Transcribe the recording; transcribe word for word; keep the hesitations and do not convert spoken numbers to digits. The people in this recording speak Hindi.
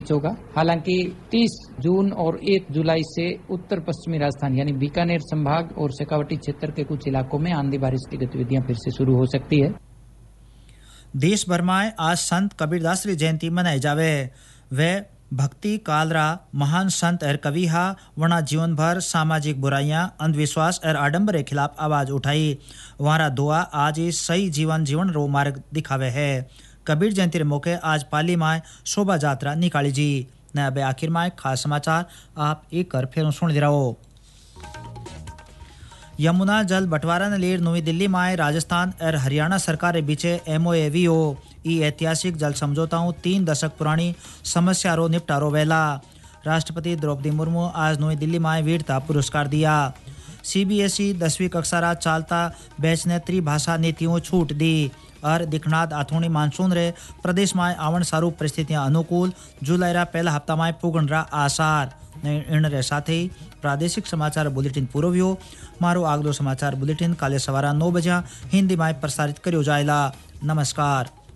बीच होगा। हालांकि तीस जून और एक जुलाई से उत्तर पश्चिमी राजस्थान यानी बीकानेर संभाग और शेखावटी क्षेत्र के कुछ इलाकों में आंधी बारिश की गतिविधियां फिर से शुरू हो सकती है। देश भर में आज संत कबीरदास की जयंती मनाई जावे। वे भक्ति कालरा महान संत और कवि हा वना जीवन भर सामाजिक बुराइयां अंधविश्वास और आडंबर के खिलाफ आवाज उठाई। वहारा दुआ आज ही सही जीवन जीवन रो मार्ग दिखावे है। कबीर जयंती के मौके आज पाली में शोभा यात्रा निकाली जी। न अब आखिर में खास समाचार आप एक कर फिर सुन दे रहो। यमुना जल बंटवारा ने लेकर नई दिल्ली में राजस्थान और हरियाणा सरकार के बीच एमओए भी हो। ई ऐतिहासिक जल समझौताओं तीन दशक पुरानी समस्या रो निपटारो वेला। राष्ट्रपति द्रौपदी मुर्मू आज नई दिल्ली में वीरता पुरस्कार दिया। सीबीएसई दसवीं कक्षा रा चालता बैच ने त्रिभाषा नीतियों छूट दी। और दिखनाद आथोनी मानसून रे प्रदेश में आवण सारू परिस्थितियां अनुकूल। जुलाई रा पहला हफ्ता में पुगण रा आसार। इन रे साथ ही प्रादेशिक समाचार बुलेटिन पूरो हुयो। मारो आगलो समाचार बुलेटिन काले सवारा नौ बजे हिंदी में प्रसारित करियो जायला। नमस्कार।